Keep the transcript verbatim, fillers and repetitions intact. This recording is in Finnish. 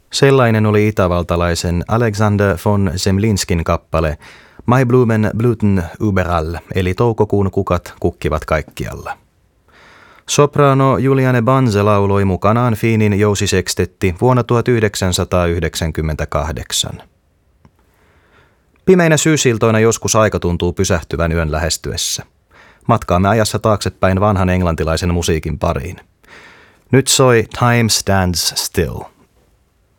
Sellainen oli itävaltalaisen Alexander von Zemlinskin kappale My Blumen bluten überall, eli toukokuun kukat kukkivat kaikkialla. Soprano Juliane Banze lauloi mukanaan Fiinin jousisekstetti vuonna tuhatyhdeksänsataayhdeksänkymmentäkahdeksan. Pimeinä syysiltoina joskus aika tuntuu pysähtyvän yön lähestyessä. Matkaamme ajassa taaksepäin vanhan englantilaisen musiikin pariin. Nyt soi Time Stands Still.